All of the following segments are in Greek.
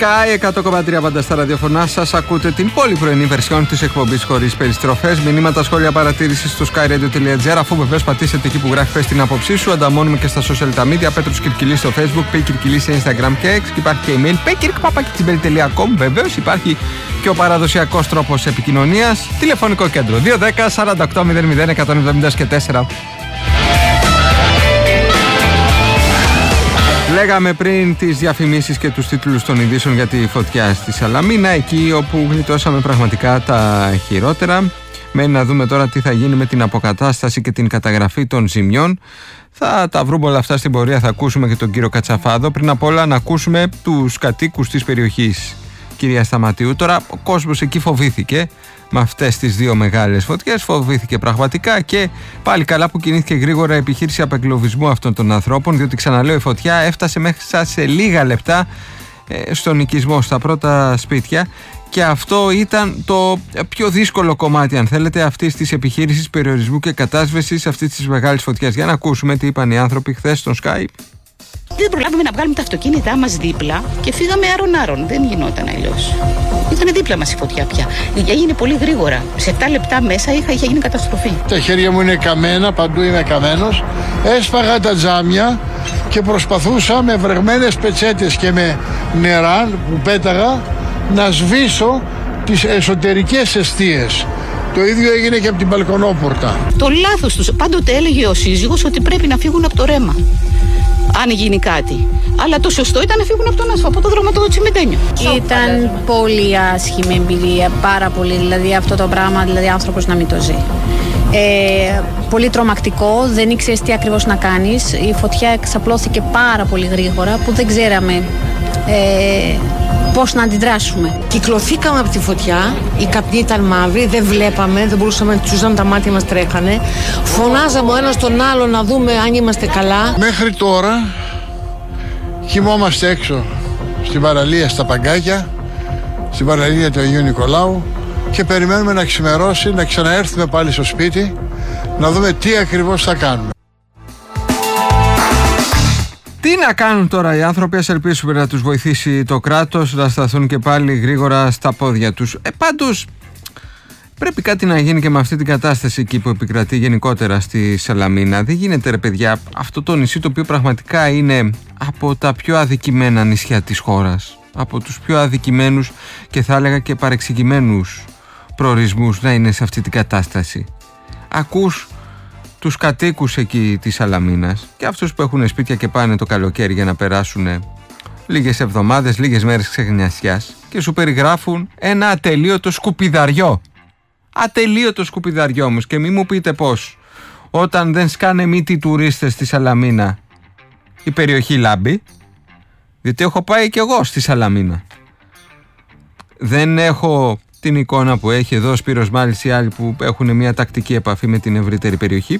Sky 100,3 πάντα στα ραδιοφωνά σας. Ακούτε την πολύ πρωινή βερσιόν της εκπομπής χωρίς περιστροφές. Μηνύματα, σχόλια, παρατήρηση στο skyradio.gr. Αφού βεβαίως πατήσετε εκεί που γράφει πες την άποψή σου. Ανταμώνουμε και στα social τα media. Πέτρος Κυρκυλής στο Facebook, Π-Κυρκυλής σε Instagram και X. Υπάρχει και email pekirk@gmail.com. Βεβαίως υπάρχει και ο παραδοσιακός τρόπος επικοινωνίας. Τηλεφωνικό κέντρο 210 48 00 170 και 4. Λέγαμε πριν τις διαφημίσεις και τους τίτλους των ειδήσεων για τη φωτιά στη Σαλαμίνα, εκεί όπου γλιτώσαμε πραγματικά τα χειρότερα. Μένει να δούμε τώρα τι θα γίνει με την αποκατάσταση και την καταγραφή των ζημιών. Θα τα βρούμε όλα αυτά στην πορεία, θα ακούσουμε και τον κύριο Κατσαφάδο. Πριν απ' όλα να ακούσουμε τους κατοίκους της περιοχής, κυρία Σταματίου. Τώρα ο κόσμος εκεί φοβήθηκε με αυτές τις δύο μεγάλες φωτιές, φοβήθηκε πραγματικά και πάλι καλά που κινήθηκε γρήγορα η επιχείρηση απεγκλωβισμού αυτών των ανθρώπων, διότι ξαναλέω η φωτιά έφτασε μέσα σε λίγα λεπτά στον οικισμό, στα πρώτα σπίτια, και αυτό ήταν το πιο δύσκολο κομμάτι, αν θέλετε, αυτής της επιχείρησης περιορισμού και κατάσβεσης αυτής της μεγάλης φωτιάς. Για να ακούσουμε τι είπαν οι άνθρωποι χθες στο Skype. Δεν προλάβαμε να βγάλουμε τα αυτοκίνητά μας δίπλα και φύγαμε άρον-άρον. Δεν γινόταν αλλιώς. Ήταν δίπλα μας η φωτιά πια. Έγινε πολύ γρήγορα. Σε 7 λεπτά μέσα είχε γίνει καταστροφή. Τα χέρια μου είναι καμένα, παντού είμαι καμένος. Έσπαγα τα τζάμια και προσπαθούσα με βρεγμένες πετσέτες και με νερά που πέταγα να σβήσω τις εσωτερικές εστίες. Το ίδιο έγινε και από την μπαλκονόπορτα. Το λάθος τους. Πάντοτε έλεγε ο σύζυγος ότι πρέπει να φύγουν από το ρέμα αν γίνει κάτι. Αλλά το σωστό ήταν να φύγουν από τον άσφαλτο, από το δρόμο το τσιμεντένιο. Ήταν πολύ άσχημη εμπειρία, πάρα πολύ. Δηλαδή αυτό το πράγμα, δηλαδή άνθρωπος να μην το ζει. Πολύ τρομακτικό, δεν ήξερες τι ακριβώς να κάνεις. Η φωτιά εξαπλώθηκε πάρα πολύ γρήγορα που δεν ξέραμε πώς να αντιδράσουμε. Κυκλωθήκαμε από τη φωτιά, οι καπνοί ήταν μαύροι, δεν βλέπαμε, δεν μπορούσαμε να τσουζάμε, τα μάτια μας τρέχανε. Φωνάζαμε ο ένας τον άλλο να δούμε αν είμαστε καλά. Μέχρι τώρα κοιμόμαστε έξω στην παραλία στα Παγκάκια, στην παραλία του Αγίου Νικολάου, και περιμένουμε να ξημερώσει, να ξαναέρθουμε πάλι στο σπίτι, να δούμε τι ακριβώς θα κάνουμε. Τι να κάνουν τώρα οι άνθρωποι, ας ελπίσουμε να τους βοηθήσει το κράτος να σταθούν και πάλι γρήγορα στα πόδια τους. Πάντως πρέπει κάτι να γίνει και με αυτή την κατάσταση εκεί που επικρατεί γενικότερα στη Σαλαμίνα. Δεν γίνεται, ρε παιδιά, αυτό το νησί το οποίο πραγματικά είναι από τα πιο αδικημένα νησιά της χώρας, από τους πιο αδικημένους και θα έλεγα και παρεξηγημένους προορισμούς να είναι σε αυτή την κατάσταση. Ακούς τους κατοίκους εκεί της Σαλαμίνας και αυτούς που έχουν σπίτια και πάνε το καλοκαίρι για να περάσουν λίγες εβδομάδες, λίγες μέρες ξεχνιασιάς, και σου περιγράφουν ένα ατελείωτο σκουπιδαριό. Ατελείωτο σκουπιδαριό όμως, και μη μου πείτε πως όταν δεν σκάνε μύτη τουρίστες στη Σαλαμίνα η περιοχή λάμπει, διότι έχω πάει κι εγώ στη Σαλαμίνα. Δεν έχω την εικόνα που έχει εδώ ο Σπύρος Μάλης ή άλλοι που έχουν μια τακτική επαφή με την ευρύτερη περιοχή.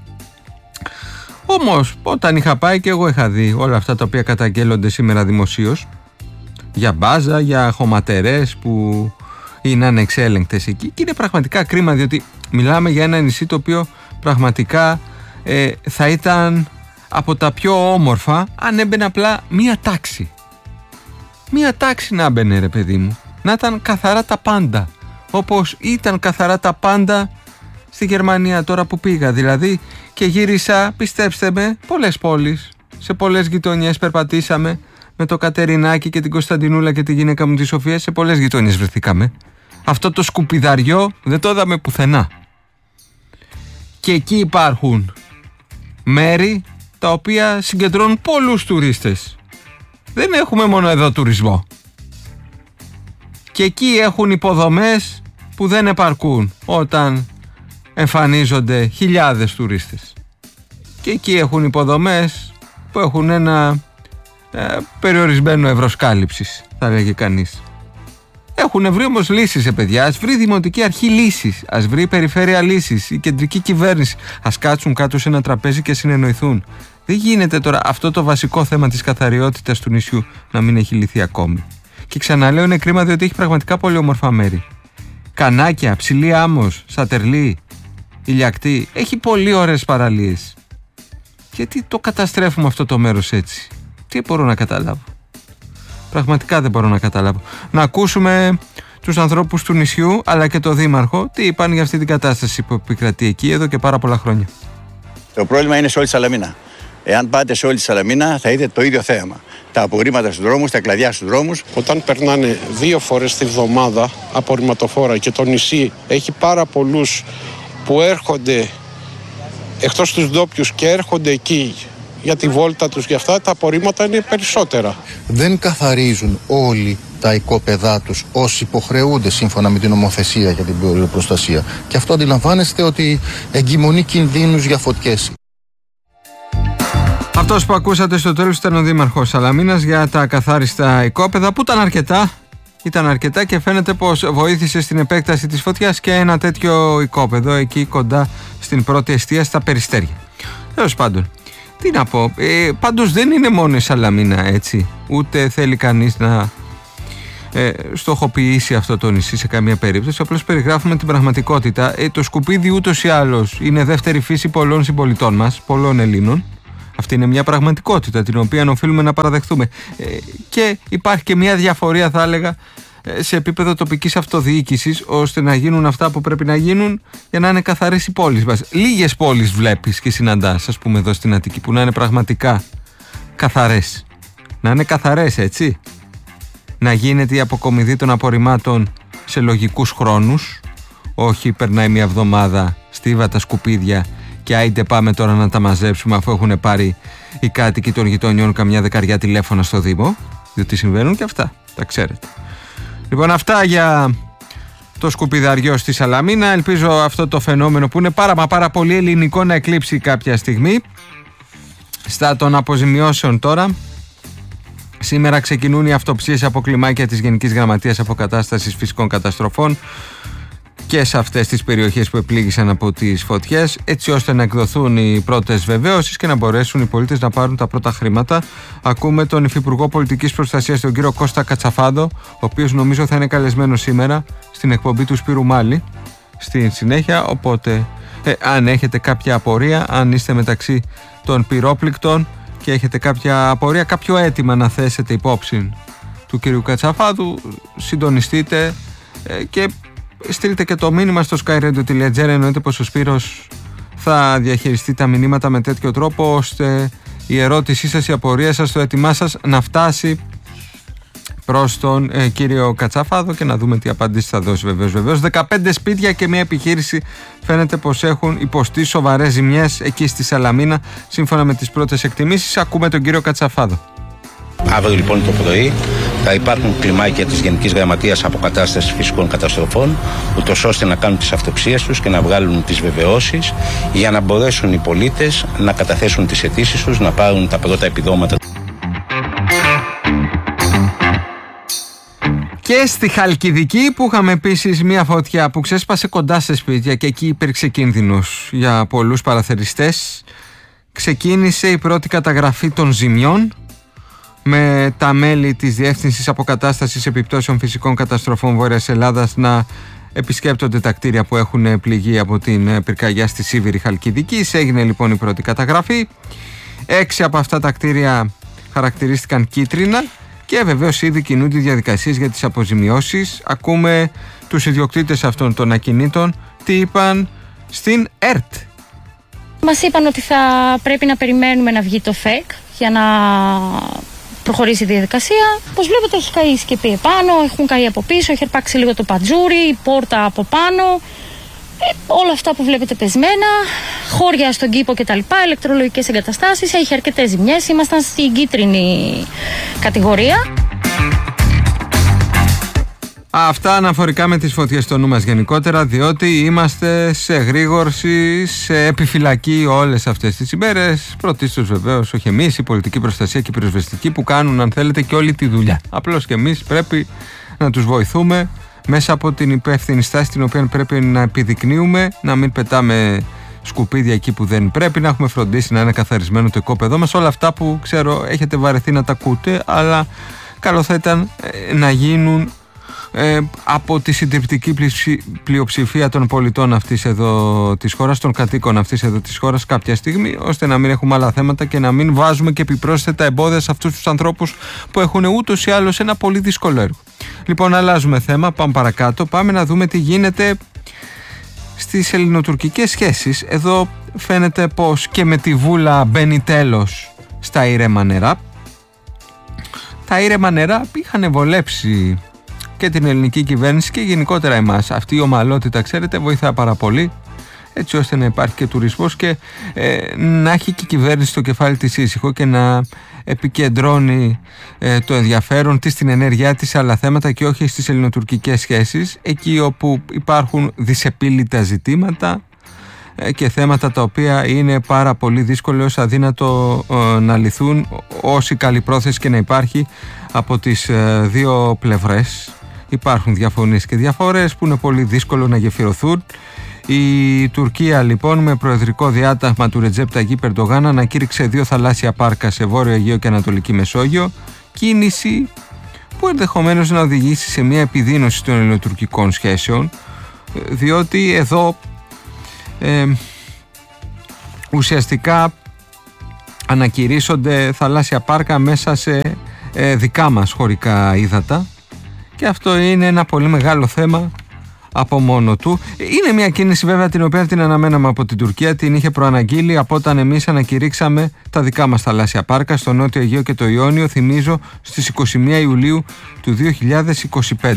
Όμως όταν είχα πάει και εγώ είχα δει όλα αυτά τα οποία καταγγέλλονται σήμερα δημοσίως για μπάζα, για χωματερές που είναι ανεξέλεγκτες εκεί, και είναι πραγματικά κρίμα, διότι μιλάμε για ένα νησί το οποίο πραγματικά θα ήταν από τα πιο όμορφα αν έμπαινε απλά μία τάξη. Μία τάξη να έμπαινε, ρε παιδί μου. Να ήταν καθαρά τα πάντα, όπως ήταν καθαρά τα πάντα στη Γερμανία τώρα που πήγα. Δηλαδή και γύρισα, πιστέψτε με, πολλές πόλεις, σε πολλές γειτονιές περπατήσαμε με το Κατερινάκι και την Κωνσταντινούλα και τη γυναίκα μου τη Σοφία, σε πολλές γειτονιές βρεθήκαμε. Αυτό το σκουπιδαριό δεν το είδαμε πουθενά. Και εκεί υπάρχουν μέρη τα οποία συγκεντρώνουν πολλούς τουρίστες. Δεν έχουμε μόνο εδώ τουρισμό. Και εκεί έχουν υποδομές που δεν επαρκούν όταν εμφανίζονται χιλιάδες τουρίστες. Και εκεί έχουν υποδομές που έχουν ένα περιορισμένο εύρος κάλυψης, θα λέγει κανείς. Έχουν βρει όμως λύσεις, παιδιά. Ας βρει η Δημοτική Αρχή λύσεις, ας βρει η Περιφέρεια λύσεις, η κεντρική κυβέρνηση. Ας κάτσουν κάτω σε ένα τραπέζι και συνεννοηθούν. Δεν γίνεται τώρα αυτό το βασικό θέμα της καθαριότητας του νησιού να μην έχει λυθεί ακόμη. Και ξαναλέω, είναι κρίμα, διότι έχει πραγματικά πολύ όμορφα μέρη. Κανάκια, Ψηλή Άμμος, Σατερλή, Ηλιακτή. Έχει πολύ ωραίες παραλίες. Γιατί το καταστρέφουμε αυτό το μέρος έτσι? Τι μπορώ να καταλάβω. Πραγματικά δεν μπορώ να καταλάβω. Να ακούσουμε τους ανθρώπους του νησιού αλλά και το δήμαρχο τι είπαν για αυτή την κατάσταση που επικρατεί εκεί εδώ και πάρα πολλά χρόνια. Το πρόβλημα είναι σε όλη τη Σαλαμίνα. Εάν πάτε σε όλη τη Σαλαμίνα θα δείτε το ίδιο θέαμα. Τα απορρίμματα στους δρόμους, τα κλαδιά στους δρόμους. Όταν περνάνε 2 φορές τη βδομάδα απορριμματοφόρα και το νησί έχει πάρα πολλούς που έρχονται εκτός τους ντόπιους και έρχονται εκεί για τη βόλτα τους και αυτά, τα απορρίμματα είναι περισσότερα. Δεν καθαρίζουν όλοι τα οικόπεδά τους όσοι υποχρεούνται σύμφωνα με την νομοθεσία για την προστασία. Και αυτό αντιλαμβάνεστε ότι εγκυμονεί κινδύνους για φωτιές. Αυτός που ακούσατε στο τέλος ήταν ο Δήμαρχος Σαλαμίνας για τα ακαθάριστα οικόπεδα που ήταν αρκετά και φαίνεται πως βοήθησε στην επέκταση της φωτιάς και ένα τέτοιο οικόπεδο εκεί κοντά στην πρώτη εστία στα Περιστέρια. Τέλος πάντων, τι να πω, πάντως δεν είναι μόνο η Σαλαμίνα έτσι, ούτε θέλει κανείς να στοχοποιήσει αυτό το νησί σε καμία περίπτωση, απλώς περιγράφουμε την πραγματικότητα. Το σκουπίδι ούτως ή άλλως είναι δεύτερη φύση πολλών συμπολιτών μας, πολλών Ελλήνων. Αυτή είναι μια πραγματικότητα την οποία οφείλουμε να παραδεχτούμε. Και υπάρχει και μια διαφορία, θα έλεγα, σε επίπεδο τοπικής αυτοδιοίκησης, ώστε να γίνουν αυτά που πρέπει να γίνουν για να είναι καθαρές οι πόλεις μας. Λίγες πόλεις βλέπεις και συναντάς, ας πούμε, εδώ στην Αττική, που να είναι πραγματικά καθαρές. Να είναι καθαρές, έτσι. Να γίνεται η αποκομιδή των απορριμμάτων σε λογικούς χρόνους. Όχι, περνάει μια εβδομάδα, στίβα τα σκουπίδια και άιντε πάμε τώρα να τα μαζέψουμε, αφού έχουν πάρει οι κάτοικοι των γειτονιών καμιά 10 τηλέφωνα στο Δήμο. Διότι συμβαίνουν και αυτά, τα ξέρετε. Λοιπόν, αυτά για το σκουπιδαριό στη Σαλαμίνα. Ελπίζω αυτό το φαινόμενο που είναι πάρα πολύ ελληνικό να εκλείψει κάποια στιγμή. Στα των αποζημιώσεων τώρα. Σήμερα ξεκινούν οι αυτοψίες από κλιμάκια της Γενικής Γραμματείας Αποκατάστασης Φυσικών Καταστροφών και σε αυτές τις περιοχές που επλήγησαν από τις φωτιές, έτσι ώστε να εκδοθούν οι πρώτες βεβαίωσεις και να μπορέσουν οι πολίτες να πάρουν τα πρώτα χρήματα. Ακούμε τον Υφυπουργό Πολιτικής Προστασίας, τον κύριο Κώστα Κατσαφάδο, ο οποίος νομίζω θα είναι καλεσμένος σήμερα στην εκπομπή του Σπύρου Μάλη στη συνέχεια. Οπότε, αν έχετε κάποια απορία, αν είστε μεταξύ των πυρόπληκτων και έχετε κάποια απορία, κάποιο αίτημα να θέσετε υπόψη του κύριου Κατσαφάδου, συντονιστείτε και στείλτε και το μήνυμα στο skyradio.gr. Εννοείται πως ο Σπύρος θα διαχειριστεί τα μηνύματα με τέτοιο τρόπο ώστε η ερώτησή σας, η απορία σας, το έτοιμά σας να φτάσει προς τον κύριο Κατσαφάδο και να δούμε τι απάντηση θα δώσει. Βεβαίως 15 σπίτια και μια επιχείρηση φαίνεται πως έχουν υποστεί σοβαρές ζημιές εκεί στη Σαλαμίνα σύμφωνα με τις πρώτες εκτιμήσεις. Ακούμε τον κύριο Κατσαφάδο. Αύριο λοιπόν το πρωί θα υπάρχουν κλιμάκια της Γενικής Γραμματείας Αποκατάστασης Φυσικών Καταστροφών, ούτως ώστε να κάνουν τις αυτοψίες τους και να βγάλουν τις βεβαιώσεις για να μπορέσουν οι πολίτες να καταθέσουν τις αιτήσεις τους, να πάρουν τα πρώτα επιδόματα. Και στη Χαλκιδική που είχαμε επίσης μια φωτιά που ξέσπασε κοντά σε σπίτια και εκεί υπήρξε κίνδυνος για πολλούς παραθεριστές, ξεκίνησε η πρώτη καταγραφή των ζημιών με τα μέλη της Διεύθυνσης Αποκατάστασης Επιπτώσεων Φυσικών Καταστροφών Βόρειας Ελλάδας να επισκέπτονται τα κτίρια που έχουν πληγεί από την πυρκαγιά στη Σίβηρη Χαλκιδικής. Έγινε λοιπόν η πρώτη καταγραφή. 6 από αυτά τα κτίρια χαρακτηρίστηκαν κίτρινα και βεβαίως ήδη κινούνται διαδικασίες για τις αποζημιώσεις. Ακούμε τους ιδιοκτήτες αυτών των ακινήτων τι είπαν στην ΕΡΤ. Μας είπαν ότι θα πρέπει να περιμένουμε να βγει το ΦΕΚ για να προχωρήσει η διαδικασία. Όπως βλέπετε, έχει καεί η σκεπή επάνω, έχουν καεί από πίσω, έχει αρπάξει λίγο το πατζούρι, η πόρτα από πάνω. Όλα αυτά που βλέπετε πεσμένα, χώρια στον κήπο κτλ. Ηλεκτρολογικές εγκαταστάσεις. Έχει αρκετές ζημιές. Ήμασταν στην κίτρινη κατηγορία. Αυτά αναφορικά με τις φωτιές στο νου μας γενικότερα, διότι είμαστε σε γρήγορση, σε επιφυλακή όλες αυτές τις ημέρες. Πρωτίστως βεβαίως όχι εμείς, η πολιτική προστασία και η πυροσβεστική που κάνουν, αν θέλετε, και όλη τη δουλειά. Απλώς και εμείς πρέπει να τους βοηθούμε μέσα από την υπεύθυνη στάση την οποία πρέπει να επιδεικνύουμε, να μην πετάμε σκουπίδια εκεί που δεν πρέπει, να έχουμε φροντίσει να είναι καθαρισμένο το οικόπεδό μας. Όλα αυτά που ξέρω έχετε βαρεθεί να τα ακούτε, αλλά καλό θα ήταν να γίνουν από τη συντριπτική πλειοψηφία των πολιτών αυτής εδώ της χώρας, των κατοίκων αυτής εδώ της χώρας κάποια στιγμή, ώστε να μην έχουμε άλλα θέματα και να μην βάζουμε και επιπρόσθετα εμπόδια σε αυτούς τους ανθρώπους που έχουν ούτως ή άλλως ένα πολύ δύσκολο έργο. Λοιπόν, αλλάζουμε θέμα, πάμε παρακάτω, πάμε να δούμε τι γίνεται στις ελληνοτουρκικές σχέσεις. Εδώ φαίνεται πως και με τη βούλα μπαίνει τέλος στα ήρεμα νερά. Τα ήρεμα νερά είχαν βολέψει και την ελληνική κυβέρνηση και γενικότερα εμάς. Αυτή η ομαλότητα, ξέρετε, βοηθά πάρα πολύ, έτσι ώστε να υπάρχει και τουρισμός και να έχει και η κυβέρνηση το κεφάλι της ήσυχο και να επικεντρώνει το ενδιαφέρον της, την ενέργειά της σε άλλα θέματα και όχι στις ελληνοτουρκικές σχέσεις, εκεί όπου υπάρχουν δυσεπίλητα ζητήματα και θέματα τα οποία είναι πάρα πολύ δύσκολο ως αδύνατο να λυθούν, όση καλή πρόθεση και να υπάρχει από τις δύο πλευρές. Υπάρχουν διαφωνίες και διαφορές που είναι πολύ δύσκολο να γεφυρωθούν. Η Τουρκία λοιπόν με προεδρικό διάταγμα του Ρετζέπ Ταγίπ Ερντογάν ανακήρυξε 2 θαλάσσια πάρκα σε Βόρειο Αιγαίο και Ανατολική Μεσόγειο, κίνηση που ενδεχομένως να οδηγήσει σε μια επιδείνωση των ελληνοτουρκικών σχέσεων, διότι εδώ ουσιαστικά ανακηρύσσονται θαλάσσια πάρκα μέσα σε δικά μας χωρικά ύδατα και αυτό είναι ένα πολύ μεγάλο θέμα από μόνο του. Είναι μια κίνηση βέβαια την οποία την αναμέναμε από την Τουρκία, την είχε προαναγγείλει από όταν εμείς ανακηρύξαμε τα δικά μας θαλάσσια πάρκα στο Νότιο Αιγαίο και το Ιόνιο, θυμίζω στις 21 Ιουλίου του 2025.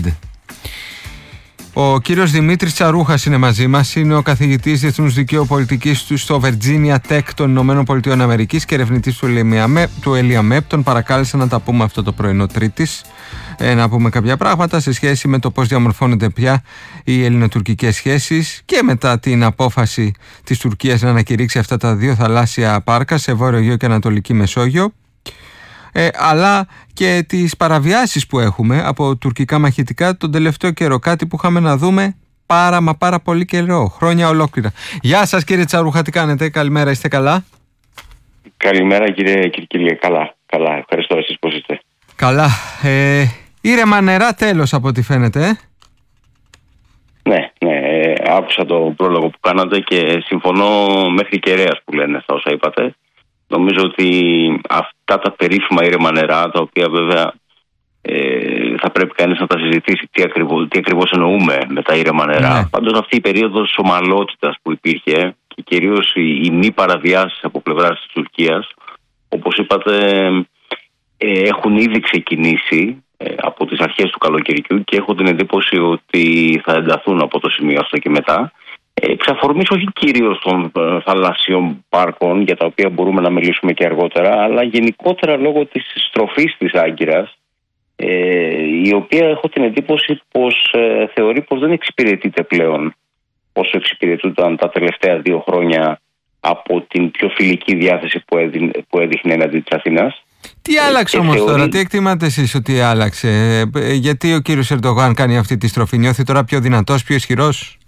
Ο κύριος Δημήτρης Τσαρούχας είναι μαζί μας, είναι ο καθηγητής Διεθνούς Δικαίου Πολιτικής στο Virginia Tech των Ηνωμένων Πολιτειών Αμερικής και ερευνητής του ΕΛΙΑΜΕΠ. Τον παρακάλεσα να τα πούμε αυτό το πρωινό Τρίτης, να πούμε κάποια πράγματα σε σχέση με το πώς διαμορφώνονται πια οι ελληνοτουρκικές σχέσεις και μετά την απόφαση της Τουρκίας να ανακηρύξει αυτά τα 2 θαλάσσια πάρκα σε Βόρειο Αιγαίο και Ανατολική Μεσόγειο, αλλά και τις παραβιάσεις που έχουμε από τουρκικά μαχητικά τον τελευταίο καιρό, κάτι που είχαμε να δούμε πάρα πολύ καιρό, χρόνια ολόκληρα. Γεια σας κύριε Τσαρούχα, τι κάνετε, καλημέρα, είστε καλά? Καλημέρα κύριε καλά, ευχαριστώ, εσείς πώς είστε? Καλά, ήρεμα νερά τέλος από ό,τι φαίνεται. Ναι, άκουσα το πρόλογο που κάνατε και συμφωνώ μέχρι κεραίας που λένε στα όσα είπατε. Νομίζω ότι αυτά τα περίφημα ήρεμα νερά, τα οποία βέβαια θα πρέπει κανείς να τα συζητήσει τι ακριβώς εννοούμε με τα ήρεμα νερά. Ναι. Πάντως αυτή η περίοδος ομαλότητας που υπήρχε και κυρίως οι μη παραβιάσεις από πλευράς της Τουρκίας, όπως είπατε, έχουν ήδη ξεκινήσει από τις αρχές του καλοκαιριού και έχω την εντύπωση ότι θα ενταθούν από το σημείο αυτό και μετά. Εξ αφορμής όχι κυρίως των θαλασσιών πάρκων, για τα οποία μπορούμε να μιλήσουμε και αργότερα, αλλά γενικότερα λόγω της στροφής της Άγκυρας, η οποία έχω την εντύπωση πως θεωρεί πως δεν εξυπηρετείται πλέον όσο εξυπηρετούνταν τα τελευταία 2 χρόνια από την πιο φιλική διάθεση που έδειχνε εναντί της Αθήνας. Τι άλλαξε όμως τώρα, τι εκτιμάτε εσείς ότι άλλαξε, γιατί ο κύριος Ερντογάν κάνει αυτή τη στροφή, νιώθει τώρα πιο δυνατός, πιο ισχυρός?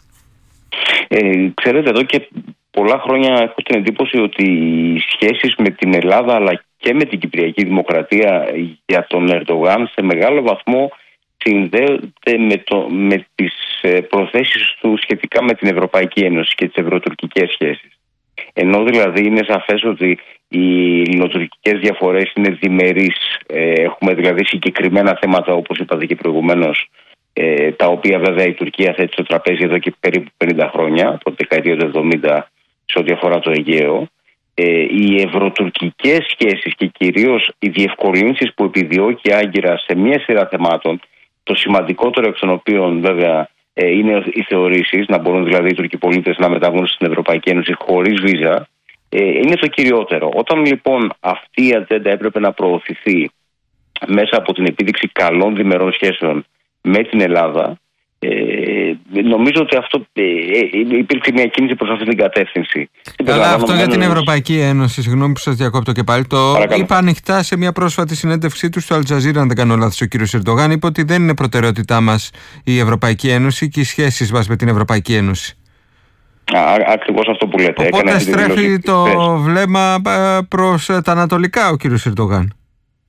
Ξέρετε, εδώ και πολλά χρόνια έχω την εντύπωση ότι οι σχέσεις με την Ελλάδα αλλά και με την Κυπριακή Δημοκρατία για τον Ερντογάν σε μεγάλο βαθμό συνδέονται με τις προθέσεις του σχετικά με την Ευρωπαϊκή Ένωση και τις ευρωτουρκικές σχέσεις. Ενώ δηλαδή είναι σαφές ότι οι ελληνοτουρκικές διαφορές είναι διμερείς, έχουμε δηλαδή συγκεκριμένα θέματα όπως είπατε και προηγουμένως, τα οποία βέβαια η Τουρκία θέτει στο τραπέζι εδώ και περίπου 50 χρόνια, από τη δεκαετία του 70 σε ό,τι αφορά το Αιγαίο. Οι ευρωτουρκικές σχέσεις και κυρίως οι διευκολύνσεις που επιδιώκει η Άγκυρα σε μια σειρά θεμάτων, το σημαντικότερο εξ των οποίων βέβαια είναι οι θεωρήσεις, να μπορούν δηλαδή οι Τουρκοί πολίτες να μεταβούν στην Ευρωπαϊκή Ένωση χωρίς βίζα, είναι το κυριότερο. Όταν λοιπόν αυτή η ατζέντα έπρεπε να προωθηθεί μέσα από την επίδειξη καλών διμερών σχέσεων με την Ελλάδα, νομίζω ότι αυτό υπήρξε μια κίνηση προς αυτή την κατεύθυνση. Καλά, αυτό για την Ευρωπαϊκή Ένωση, συγγνώμη που σας διακόπτω και πάλι, το είπα ανοιχτά σε μια πρόσφατη συνέντευξή του στο Αλτζαζίρα, αν δεν κάνω λάθος, ο κύριος Ερντογάν είπε ότι δεν είναι προτεραιότητά μας η Ευρωπαϊκή Ένωση και οι σχέσεις μας με την Ευρωπαϊκή Ένωση. Ακριβώς αυτό που λέτε. Οπότε στρέφει το βλέμμα προς τα ανατολικά ο κύριος Ερντογάν.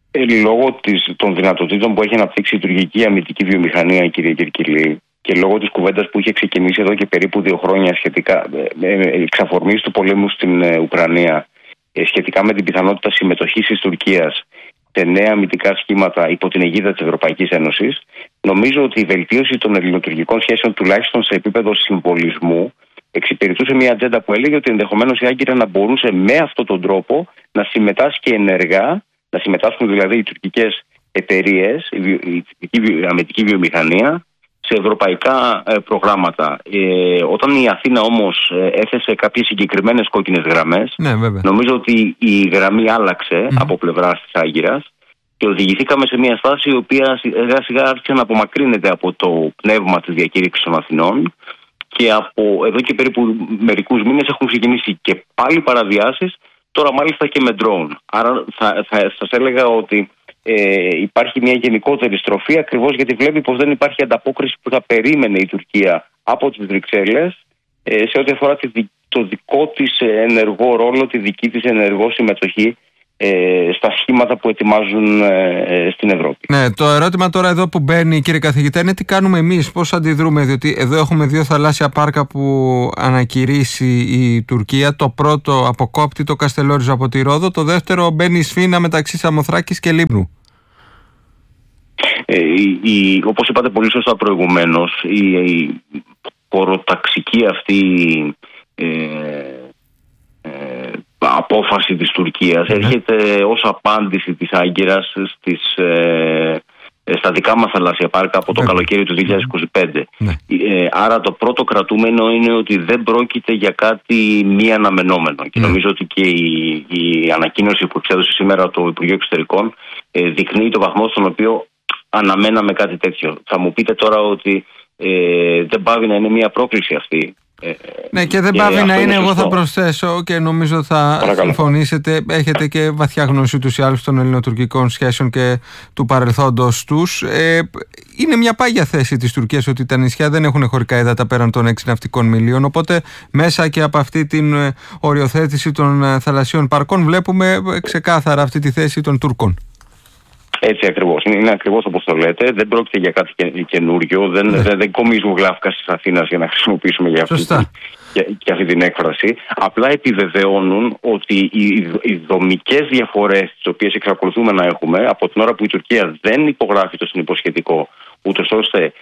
Λόγω των δυνατοτήτων που έχει αναπτύξει η τουρκική αμυντική βιομηχανία, κύριε Κυρκυλή, και λόγω της κουβέντας που είχε ξεκινήσει εδώ και περίπου 2 χρόνια σχετικά εξαφορμής του πολέμου στην Ουκρανία, σχετικά με την πιθανότητα συμμετοχής της Τουρκίας σε νέα αμυντικά σχήματα υπό την αιγίδα της Ευρωπαϊκής Ένωσης, νομίζω ότι η βελτίωση των ελληνοτουρκικών σχέσεων, τουλάχιστον σε επίπεδο συμβολισμού, εξυπηρετούσε μια ατζέντα που έλεγε ότι ενδεχομένως η Άγκυρα να μπορούσε με αυτόν τον τρόπο να συμμετάσχει ενεργά, να συμμετάσχουν δηλαδή οι τουρκικές εταιρείες, η αμυντική βιομηχανία, σε ευρωπαϊκά προγράμματα. Όταν η Αθήνα όμως έθεσε κάποιες συγκεκριμένες κόκκινες γραμμές, νομίζω ότι η γραμμή άλλαξε από πλευράς της Άγκυρας και οδηγηθήκαμε σε μια στάση η οποία σιγά σιγά άρχισε να απομακρύνεται από το πνεύμα της διακήρυξης των Αθηνών και από εδώ και περίπου μερικούς μήνες έχουν ξεκινήσει και πάλι παραβιάσεις, τώρα μάλιστα και με drone. Άρα θα σας έλεγα ότι υπάρχει μια γενικότερη στροφή, ακριβώς γιατί βλέπει πως δεν υπάρχει ανταπόκριση που θα περίμενε η Τουρκία από τις Βρυξέλλες σε ό,τι αφορά το δικό της ενεργό ρόλο, τη δική της ενεργό συμμετοχή στα σχήματα που ετοιμάζουν στην Ευρώπη. Ναι, το ερώτημα τώρα εδώ που μπαίνει, κύριε καθηγητά, είναι τι κάνουμε εμείς, πώς αντιδρούμε, διότι εδώ έχουμε 2 θαλάσσια πάρκα που ανακηρύσει η Τουρκία. Το πρώτο αποκόπτει το Καστελόριζο από τη Ρόδο, το δεύτερο μπαίνει η Σφίνα μεταξύ Σαμοθράκης και Λίμνου. Όπως είπατε πολύ σωστά προηγουμένως, η χωροταξική αυτή απόφαση της Τουρκίας έρχεται ως απάντηση της Άγκυρας στα δικά μας θαλάσσια πάρκα από το καλοκαίρι του 2025. Άρα το πρώτο κρατούμενο είναι ότι δεν πρόκειται για κάτι μη αναμενόμενο. Και νομίζω ότι και η ανακοίνωση που εξέδωσε σήμερα το Υπουργείο Εξωτερικών δεικνύει το βαθμό στον οποίο αναμέναμε κάτι τέτοιο. Θα μου πείτε τώρα ότι δεν πάβει να είναι μια πρόκληση αυτή. Ναι, και δεν πάβει να είναι, εγώ θα προσθέσω και νομίζω θα συμφωνήσετε, έχετε και βαθιά γνώση τους ή άλλους των ελληνοτουρκικών σχέσεων και του παρελθόντος τους. Είναι μια πάγια θέση της Τουρκίας ότι τα νησιά δεν έχουν χωρικά ύδατα πέραν των 6 ναυτικών μιλίων, οπότε μέσα και από αυτή την οριοθέτηση των θαλασσίων παρκών βλέπουμε ξεκάθαρα αυτή τη θέση των Τούρκων. Έτσι ακριβώς. Είναι ακριβώς όπως το λέτε. Δεν πρόκειται για κάτι καινούριο. Δεν κομίζουν γλάφκα της Αθήνας για να χρησιμοποιήσουμε για αυτή την έκφραση. Απλά επιβεβαιώνουν ότι οι δομικές διαφορές τις οποίες εξακολουθούμε να έχουμε από την ώρα που η Τουρκία δεν υπογράφει το συνυποσχετικό, ούτως ώστε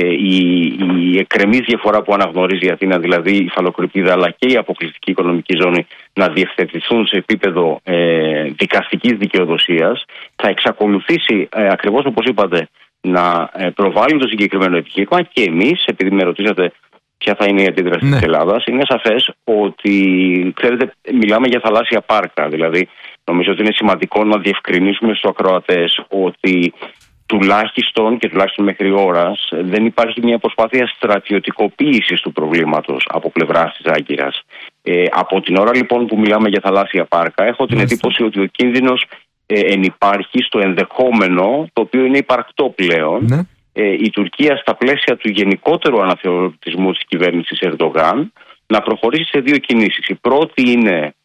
η εκκρεμής διαφορά που αναγνωρίζει η Αθήνα, δηλαδή η υφαλοκρηπίδα αλλά και η αποκλειστική οικονομική ζώνη, να διευθετηθούν σε επίπεδο δικαστικής δικαιοδοσίας, θα εξακολουθήσει ακριβώς όπως είπατε να προβάλλει το συγκεκριμένο επιχείρημα και εμείς, επειδή με ρωτήσατε ποια θα είναι η αντίδραση της Ελλάδας, είναι σαφές ότι, ξέρετε, μιλάμε για θαλάσσια πάρκα. Δηλαδή, νομίζω ότι είναι σημαντικό να διευκρινίσουμε στους ακροατές ότι τουλάχιστον μέχρι ώρας δεν υπάρχει μια προσπάθεια στρατιωτικοποίησης του προβλήματος από πλευράς της Άγκυρας. Από την ώρα λοιπόν που μιλάμε για θαλάσσια πάρκα, έχω την εντύπωση ότι ο κίνδυνος ενυπάρχει στο ενδεχόμενο, το οποίο είναι υπαρκτό πλέον, η Τουρκία στα πλαίσια του γενικότερου αναθεωρητισμού της κυβέρνησης Ερντογάν να προχωρήσει σε 2 κινήσεις. Η πρώτη είναι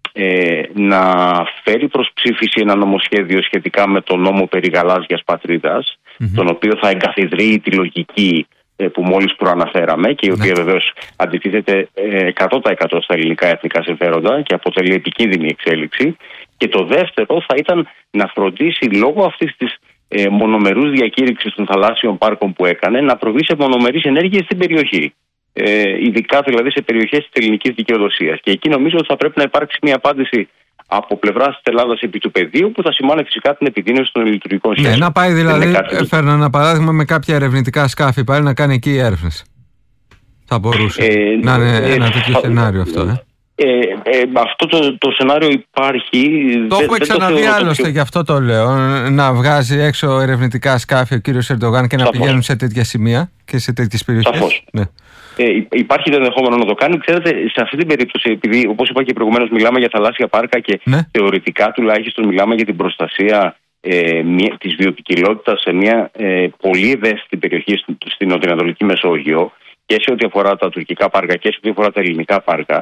να φέρει προς ψήφιση ένα νομοσχέδιο σχετικά με το νόμο περί γαλάζιας πατρίδας, τον οποίο θα εγκαθιδρύει τη λογική που μόλις προαναφέραμε και η οποία βεβαίως αντιτίθεται 100% στα ελληνικά εθνικά συμφέροντα και αποτελεί επικίνδυνη εξέλιξη. Και το δεύτερο θα ήταν να φροντίσει λόγω αυτής της μονομερούς διακήρυξης των θαλάσσιων πάρκων που έκανε να προβεί σε μονομερείς ενέργειες στην περιοχή. Ειδικά δηλαδή σε περιοχές της ελληνικής δικαιοδοσίας. Και εκεί νομίζω ότι θα πρέπει να υπάρξει μια απάντηση από πλευράς της Ελλάδας επί του πεδίου που θα σημάνει φυσικά την επιδείνωση των λειτουργικών σχέσεων. Ναι, να πάει δηλαδή, έφερνα ένα παράδειγμα με κάποια ερευνητικά σκάφη πάλι να κάνει εκεί έρευνες. Θα μπορούσε να είναι ένα τέτοιο σενάριο αυτό. Αυτό το σενάριο υπάρχει. Το έχουμε ξαναδεί άλλωστε, γι' αυτό το λέω. Να βγάζει έξω ερευνητικά σκάφη ο κύριος Ερντογάν και να πηγαίνουν σε τέτοια σημεία και σε τέτοιες περιοχές. Σαφώς. Ναι. Υπάρχει το ενδεχόμενο να το κάνει. Ξέρετε, σε αυτή την περίπτωση, επειδή όπως είπα και προηγουμένως, μιλάμε για θαλάσσια πάρκα και θεωρητικά τουλάχιστον μιλάμε για την προστασία της βιοποικιλότητας σε μια πολύ ευαίσθητη περιοχή στην νοτιοανατολική Μεσόγειο και σε ό,τι αφορά τα τουρκικά πάρκα και σε ό,τι αφορά τα ελληνικά πάρκα.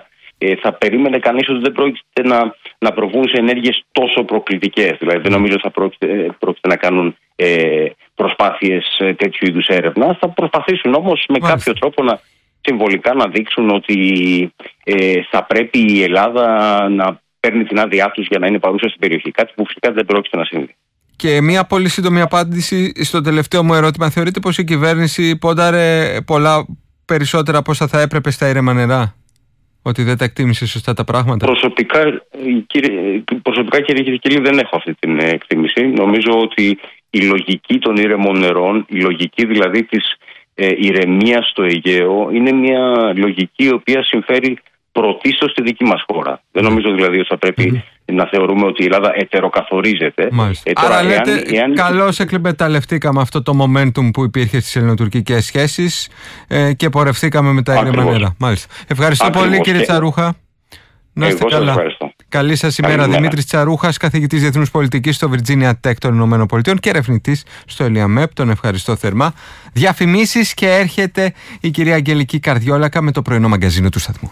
θα περίμενε κανείς ότι δεν πρόκειται να προβούν σε ενέργειες τόσο προκλητικές. Δηλαδή δεν νομίζω ότι θα πρόκειται να κάνουν προσπάθειες τέτοιου είδους έρευνα. Θα προσπαθήσουν όμως με κάποιο τρόπο συμβολικά να δείξουν ότι θα πρέπει η Ελλάδα να παίρνει την άδειά τους για να είναι παρούσα στην περιοχή. Κάτι που φυσικά δεν πρόκειται να συμβεί. Και μια πολύ σύντομη απάντηση στο τελευταίο μου ερώτημα. Θεωρείτε πως η κυβέρνηση πόνταρε πολλά περισσότερα από όσα θα έπρεπε στα ήρεμα νερά? Ότι δεν τα εκτίμησε σωστά τα πράγματα? Προσωπικά κύριε Κυρκυλή, δεν έχω αυτή την εκτίμηση. Νομίζω ότι η λογική των ήρεμων νερών, η λογική δηλαδή της ηρεμίας στο Αιγαίο, είναι μια λογική η οποία συμφέρει πρωτίστως στη δική μας χώρα. Δεν νομίζω δηλαδή ότι θα πρέπει να θεωρούμε ότι η Ελλάδα ετεροκαθορίζεται. Άρα λέτε, καλώς εκμεταλλευτήκαμε αυτό το momentum που υπήρχε στις ελληνοτουρκικές σχέσεις και πορευθήκαμε με τα ήρεμα νερά. Μάλιστα. Ευχαριστώ πολύ κύριε Τσαρούχα. Να είστε καλά. Καλή σας ημέρα. Δημήτρης Τσαρούχας, καθηγητής Διεθνούς Πολιτικής στο Virginia Tech των ΗΠΑ και ερευνητής στο Ελιαμέπ. Τον ευχαριστώ θερμά. Διαφημίσεις και έρχεται η κυρία Αγγελική Καρδιόλακα με το πρωινό μαγκαζίνο του σταθμού.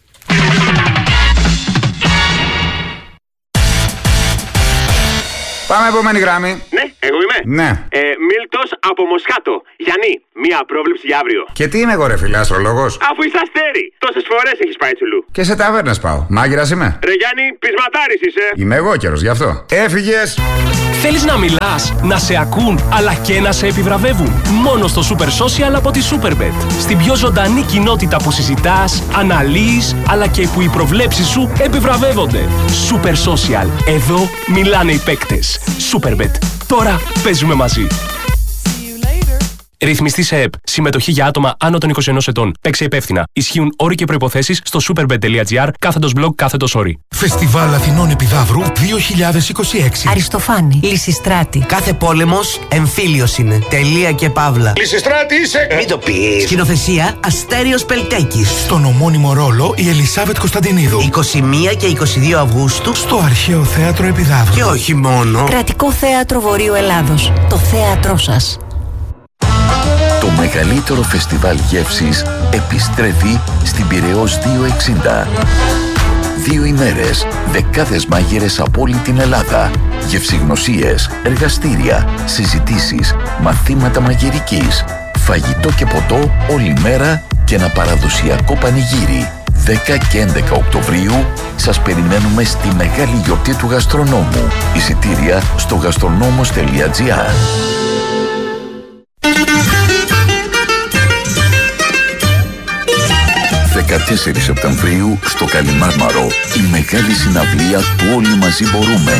Πάμε επόμενη γράμμη. Ναι, εγώ είμαι. Ναι. Μίλτος από Μοσχάτο. Γιάννη, μία πρόβλεψη για αύριο. Και τι είμαι εγώ ρε φίλε, αστρολόγος? Αφού είσαι αστέρι, τόσες φορές έχεις πάει τσουλού. Και σε ταβέρνες πάω. Μάγειρας είμαι. Ρε Γιάννη, πεισματάρης είσαι. Είμαι εγώ καιρός, γι' αυτό. Έφυγες. Θέλεις να μιλάς, να σε ακούν, αλλά και να σε επιβραβεύουν? Μόνο στο Super Social από τη Superbet. Στην πιο ζωντανή κοινότητα που συζητάς, αναλύεις, αλλά και που οι προβλέψεις σου επιβραβεύονται. Super Social. Εδώ μιλάνε οι παίκτες. Superbet. Τώρα παίζουμε μαζί. Ρυθμιστή σε ΕΠ. Συμμετοχή για άτομα άνω των 21 ετών. Παίξε υπεύθυνα. Ισχύουν όροι και προϋποθέσεις στο superbet.gr/blog/όροι. Φεστιβάλ Αθηνών Επιδαύρου 2026. Αριστοφάνη. Λυσιστράτη. Κάθε πόλεμος εμφύλιος είναι. Τελεία και παύλα. Λυσιστράτη είσαι! Μην το πεις. Σκηνοθεσία Αστέριος Πελτέκης. Στον ομώνυμο ρόλο η Ελισάβετ Κωνσταντινίδου. 21 και 22 Αυγούστου. Στο Αρχαίο Θέατρο Επιδαύρου. Και όχι μόνο. Κρατικό Θέατρο Βορείου Ελλάδος. Το θέατρό σας. Το μεγαλύτερο φεστιβάλ γεύσης επιστρέφει στην Πειραιώς 260. 2 ημέρες, δεκάδες μάγειρες από όλη την Ελλάδα, γευσηγνωσίες, εργαστήρια, συζητήσεις, μαθήματα μαγειρικής, φαγητό και ποτό όλη μέρα και ένα παραδοσιακό πανηγύρι. 10 και 11 Οκτωβρίου σας περιμένουμε στη μεγάλη γιορτή του γαστρονόμου. Εισιτήρια στο gastronomos.gr. 14 Σεπτεμβρίου στο Καλιμάρμαρο, η μεγάλη συναυλία του Όλοι Μαζί Μπορούμε.